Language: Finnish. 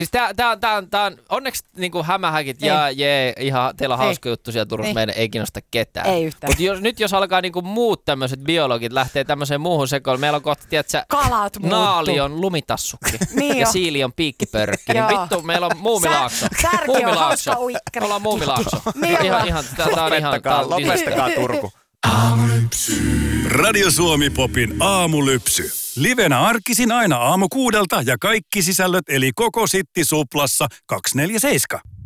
Siis tää on onneksi niinku hämähäkit ja ihan teillä on hauska juttu siellä Turussa, meidän ei kiinnosta ketään. Ei yhtään. Nyt jos alkaa niinku muut tämmöiset biologit lähtee tämmöiseen muuhun sekoon, meillä on kohta, tiedätkö, kalat naali on lumitassukki niin ja siili on piikkipörkki, niin vittu meillä on Muumilaakso. Särki on hauska uikkari. Me ollaan Muumilaakso. Lopettakaa Turku. Radio Suomi Popin aamulypsy. Livenä arkisin aina aamu 6 ja kaikki sisällöt eli koko Sitti Suplassa 247.